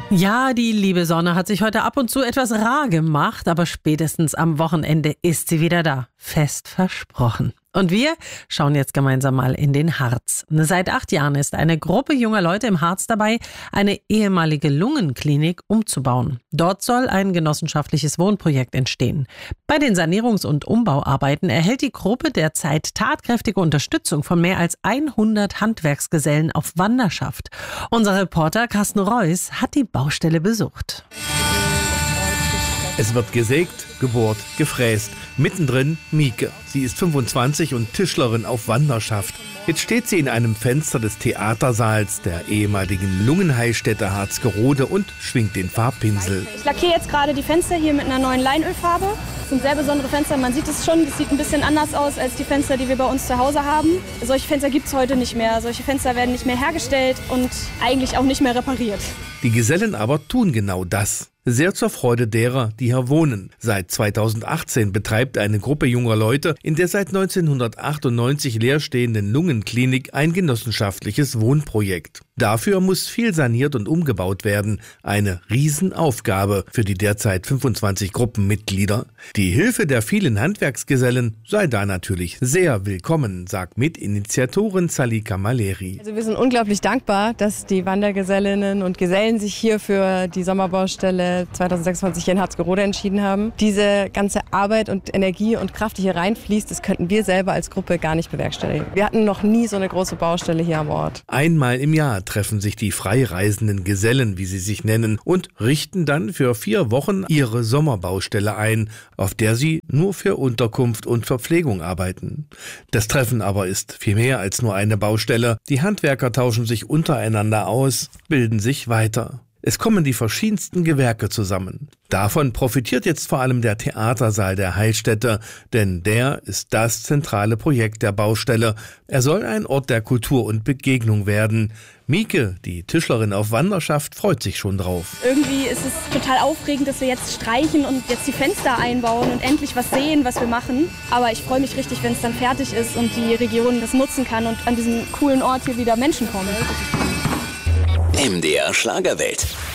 Ja, die liebe Sonne hat sich heute ab und zu etwas rar gemacht, aber spätestens am Wochenende ist sie wieder da. Fest versprochen. Und wir schauen jetzt gemeinsam mal in den Harz. Seit 8 Jahren ist eine Gruppe junger Leute im Harz dabei, eine ehemalige Lungenklinik umzubauen. Dort soll ein genossenschaftliches Wohnprojekt entstehen. Bei den Sanierungs- und Umbauarbeiten erhält die Gruppe derzeit tatkräftige Unterstützung von mehr als 100 Handwerksgesellen auf Wanderschaft. Unser Reporter Carsten Reuss hat die Baustelle besucht. Es wird gesägt, gebohrt, gefräst. Mittendrin Mieke. Sie ist 25 und Tischlerin auf Wanderschaft. Jetzt steht sie in einem Fenster des Theatersaals der ehemaligen Lungenheilstätte Harzgerode und schwingt den Farbpinsel. Ich lackiere jetzt gerade die Fenster hier mit einer neuen Leinölfarbe. Das sind sehr besondere Fenster, man sieht es schon. Das sieht ein bisschen anders aus als die Fenster, die wir bei uns zu Hause haben. Solche Fenster gibt es heute nicht mehr. Solche Fenster werden nicht mehr hergestellt und eigentlich auch nicht mehr repariert. Die Gesellen aber tun genau das. Sehr zur Freude derer, die hier wohnen. Seit 2018 betreibt eine Gruppe junger Leute in der seit 1998 leerstehenden Lungenklinik ein genossenschaftliches Wohnprojekt. Dafür muss viel saniert und umgebaut werden. Eine Riesenaufgabe für die derzeit 25 Gruppenmitglieder. Die Hilfe der vielen Handwerksgesellen sei da natürlich sehr willkommen, sagt Mitinitiatorin Salika Maleri. Also wir sind unglaublich dankbar, dass die Wandergesellinnen und Gesellen sich hier für die Sommerbaustelle 2026 hier in Harzgerode entschieden haben. Diese ganze Arbeit und Energie und Kraft, die hier reinfließt, das könnten wir selber als Gruppe gar nicht bewerkstelligen. Wir hatten noch nie so eine große Baustelle hier am Ort. Einmal im Jahr treffen sich die freireisenden Gesellen, wie sie sich nennen, und richten dann für 4 Wochen ihre Sommerbaustelle ein, auf der sie nur für Unterkunft und Verpflegung arbeiten. Das Treffen aber ist viel mehr als nur eine Baustelle. Die Handwerker tauschen sich untereinander aus, bilden sich weiter. Es kommen die verschiedensten Gewerke zusammen. Davon profitiert jetzt vor allem der Theatersaal der Heilstätte, denn der ist das zentrale Projekt der Baustelle. Er soll ein Ort der Kultur und Begegnung werden. Mieke, die Tischlerin auf Wanderschaft, freut sich schon drauf. Irgendwie ist es total aufregend, dass wir jetzt streichen und jetzt die Fenster einbauen und endlich was sehen, was wir machen. Aber ich freue mich richtig, wenn es dann fertig ist und die Region das nutzen kann und an diesem coolen Ort hier wieder Menschen kommen. MDR Schlagerwelt.